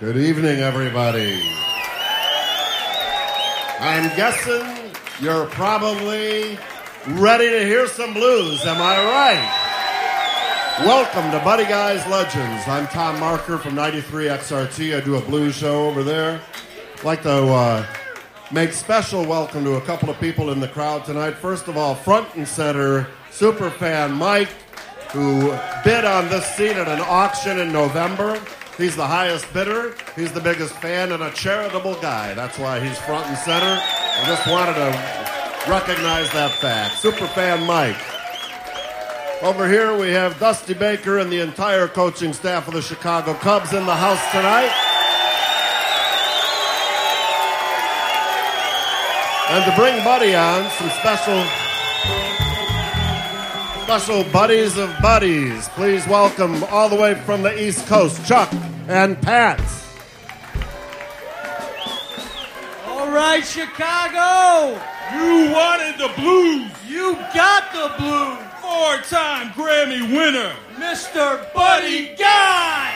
Good evening, everybody. I'm guessing you're probably ready to hear some blues, am I right? Welcome to Buddy Guys Legends. I'm Tom Marker from 93 XRT. I do a blues show over there. I'd like to make special welcome to a couple of people in the crowd tonight. First of all, front and center, superfan Mike, who bid on this seat at an auction in November. He's the highest bidder, he's the biggest fan, and a charitable guy. That's why he's front and center. I just wanted to recognize that fact. Superfan Mike. Over here we have Dusty Baker and the entire coaching staff of the Chicago Cubs in the house tonight. And to bring Buddy on, some special buddies of buddies. Please welcome all the way from the East Coast, Chuck and Pat. All right, Chicago. You wanted the blues. You got the blues. Four-time Grammy winner, Mr. Buddy Guy.